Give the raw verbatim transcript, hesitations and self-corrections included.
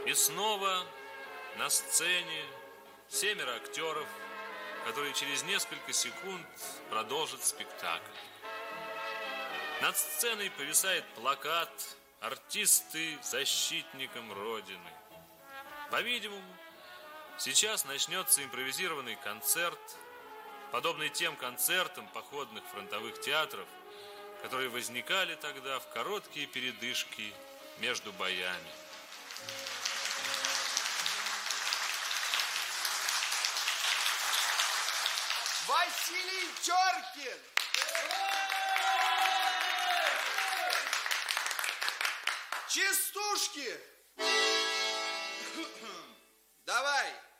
И снова на сцене семеро актеров, которые через несколько секунд продолжат спектакль. Над сценой повисает плакат «Артисты защитникам Родины». По-видимому, сейчас начнется импровизированный концерт, подобный тем концертам походных фронтовых театров, которые возникали тогда в короткие передышки между боями. Василий Теркин! Частушки! Давай!